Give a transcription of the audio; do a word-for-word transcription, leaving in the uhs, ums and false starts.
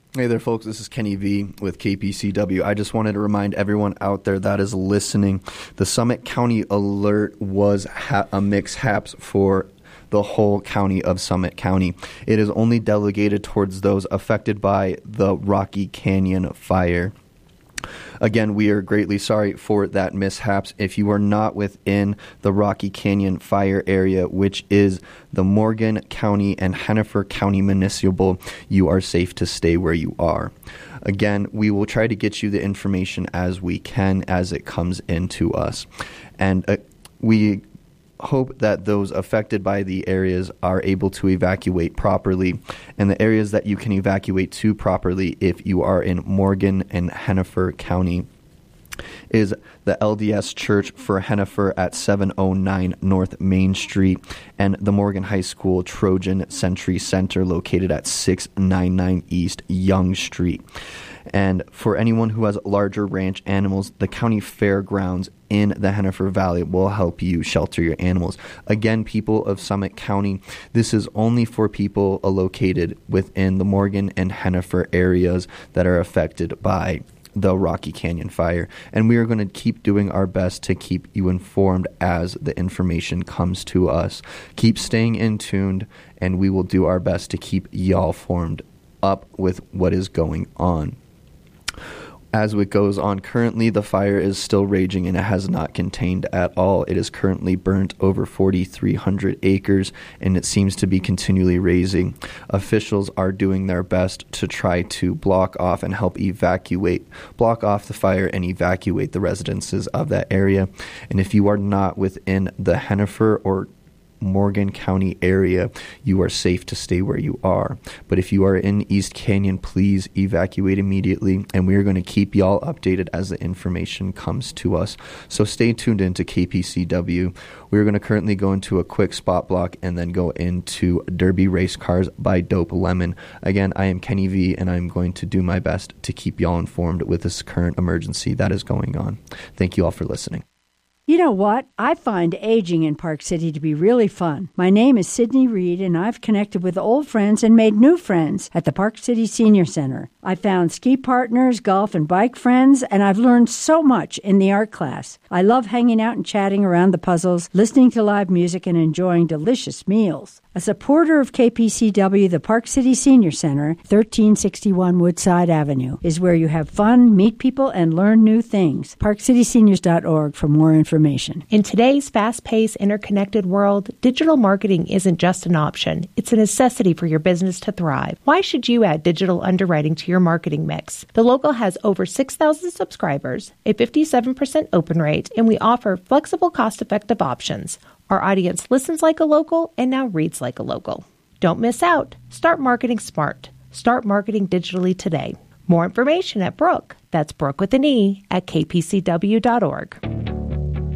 Hey there, folks. This is Kenny V with K P C W. I just wanted to remind everyone out there that is listening, the Summit County alert was ha- a mix-haps for the whole county of Summit County. It is only delegated towards those affected by the Rocky Canyon fire. Again, we are greatly sorry for that mishaps. If you are not within the Rocky Canyon fire area, which is the Morgan County and Hennifer County Municipal, you are safe to stay where you are. Again, we will try to get you the information as we can as it comes into us. And uh, we hope that those affected by the areas are able to evacuate properly, and the areas that you can evacuate to properly if you are in Morgan and Hennifer County is the L D S Church for Hennifer at seven oh nine North Main Street and the Morgan High School Trojan Century Center located at six ninety-nine East Young Street. And for anyone who has larger ranch animals, the county fairgrounds in the Hennifer Valley will help you shelter your animals. Again, people of Summit County, this is only for people located within the Morgan and Hennifer areas that are affected by the Rocky Canyon fire. And we are going to keep doing our best to keep you informed as the information comes to us. Keep staying in tuned, and we will do our best to keep y'all formed up with what is going on. As it goes on currently, the fire is still raging and it has not contained at all. It is currently burnt over forty-three hundred acres and it seems to be continually raising. Officials are doing their best to try to block off and help evacuate, block off the fire and evacuate the residences of that area. And if you are not within the Hennifer or Morgan County area, you are safe to stay where you are. But if you are in East Canyon, please evacuate immediately, and we are going to keep y'all updated as the information comes to us. So stay tuned into K P C W. We're going to currently go into a quick spot block and then go into Derby Race Cars by Dope Lemon. Again, I am Kenny V, and I'm going to do my best to keep y'all informed with this current emergency that is going on. Thank you all for listening. You know what? I find aging in Park City to be really fun. My name is Sydney Reed, and I've connected with old friends and made new friends at the Park City Senior Center. I found ski partners, golf and bike friends, and I've learned so much in the art class. I love hanging out and chatting around the puzzles, listening to live music, and enjoying delicious meals. A supporter of K P C W, the Park City Senior Center, thirteen sixty-one Woodside Avenue, is where you have fun, meet people, and learn new things. park city seniors dot org for more information. In today's fast-paced, interconnected world, digital marketing isn't just an option. It's a necessity for your business to thrive. Why should you add digital underwriting to your marketing mix? The Local has over six thousand subscribers, a fifty-seven percent open rate, and we offer flexible, cost-effective options. Our audience listens like a local and now reads like a local. Don't miss out. Start marketing smart. Start marketing digitally today. More information at Brooke. That's Brooke with an E at k p c w dot org.